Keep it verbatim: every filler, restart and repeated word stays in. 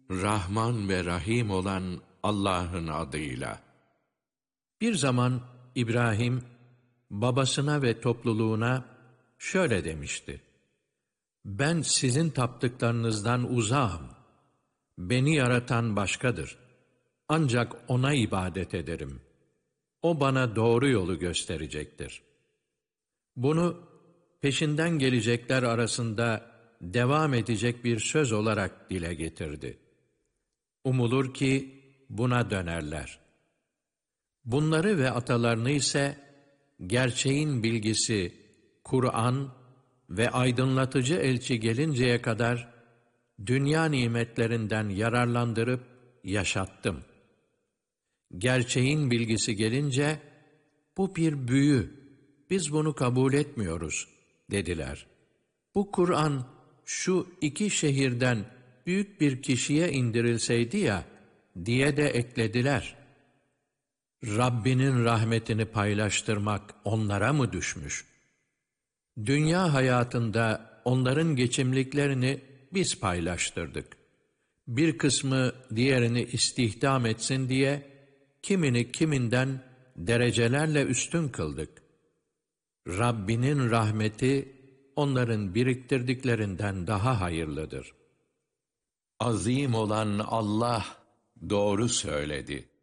Rahman ve Rahim olan Allah'ın adıyla. Bir zaman İbrahim, babasına ve topluluğuna şöyle demişti: Ben sizin taptıklarınızdan uzağım. Beni yaratan başkadır. Ancak O'na ibadet ederim. O bana doğru yolu gösterecektir. Bunu peşinden gelecekler arasında devam edecek bir söz olarak dile getirdi. Umulur ki buna dönerler. Bunları ve atalarını ise gerçeğin bilgisi, Kur'an ve aydınlatıcı elçi gelinceye kadar dünya nimetlerinden yararlandırıp yaşattım. Gerçeğin bilgisi gelince, bu bir büyü, biz bunu kabul etmiyoruz dediler. Bu Kur'an şu iki şehirden büyük bir kişiye indirilseydi ya, diye de eklediler. Rabbinin rahmetini paylaştırmak onlara mı düşmüş? Dünya hayatında onların geçimliklerini biz paylaştırdık. Bir kısmı diğerini istihdam etsin diye, kimini kiminden derecelerle üstün kıldık. Rabbinin rahmeti, onların biriktirdiklerinden daha hayırlıdır. Azim olan Allah doğru söyledi.